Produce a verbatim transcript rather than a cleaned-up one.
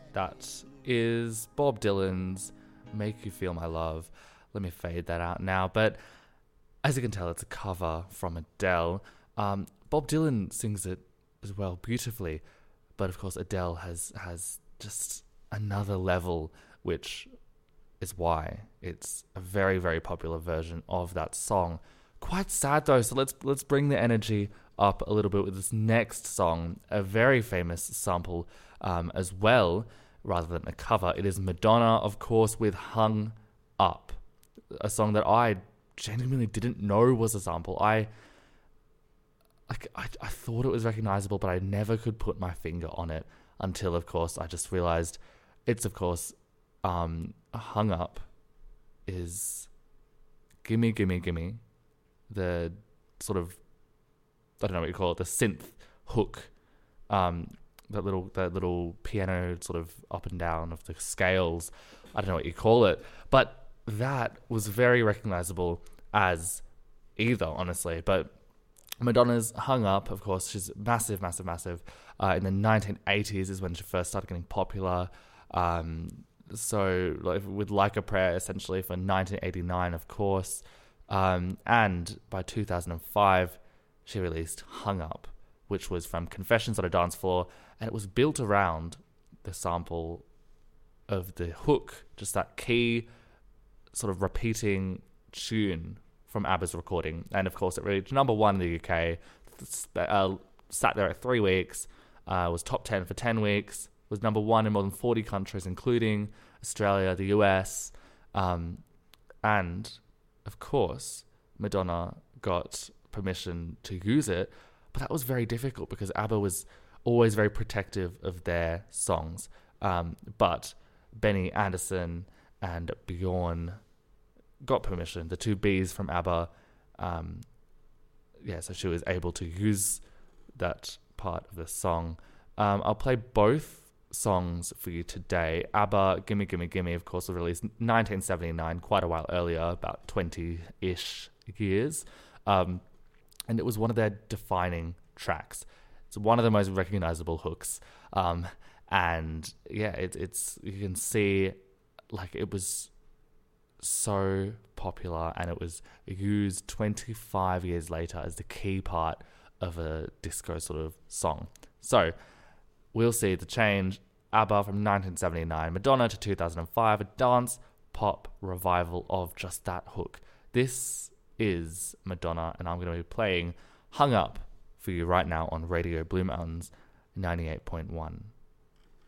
That is Bob Dylan's Make You Feel My Love. Let me fade that out now. But as you can tell, it's a cover from Adele. Um, Bob Dylan sings it as well beautifully. But of course, Adele has, has just another level, which is why it's a very, very popular version of that song. Quite sad though, so let's let's bring the energy up a little bit with this next song, a very famous sample um, as well, rather than a cover. It is Madonna, of course, with Hung Up, a song that I genuinely didn't know was a sample. I like I, I thought it was recognizable, but I never could put my finger on it until, of course, I just realized it's, of course, um, Hung Up is Gimme, Gimme, Gimme, the sort of, I don't know what you call it, the synth hook, um, that little that little piano sort of up and down of the scales. I don't know what you call it, but that was very recognizable as either, honestly. But Madonna's Hung Up, of course, she's massive, massive, massive. Uh, in the nineteen eighties is when she first started getting popular. Um, so like, with Like a Prayer, essentially, for nineteen eighty-nine, of course. Um, and by two thousand five, she released Hung Up, which was from Confessions on a Dance Floor, and it was built around the sample of the hook, just that key sort of repeating tune from ABBA's recording. And of course, it reached number one in the U K, uh, sat there at three weeks, uh, was top ten for ten weeks, was number one in more than forty countries, including Australia, the U S, um, and of course, Madonna got permission to use it, but that was very difficult because ABBA was always very protective of their songs. Um, but Benny Andersson and Bjorn got permission, the two Bs from ABBA. Um, yeah, so she was able to use that part of the song. Um, I'll play both songs for you today. ABBA, Gimme Gimme Gimme, of course, was released in nineteen seventy-nine, quite a while earlier, about twenty-ish years. Um, and it was one of their defining tracks. It's one of the most recognizable hooks. Um, and yeah, it, it's, you can see, like, it was so popular, and it was used twenty-five years later as the key part of a disco sort of song. So we'll see the change. ABBA from nineteen seventy-nine, Madonna to two thousand five, a dance pop revival of just that hook. This is Madonna, and I'm going to be playing Hung Up for you right now on Radio Blue Mountains ninety-eight point one.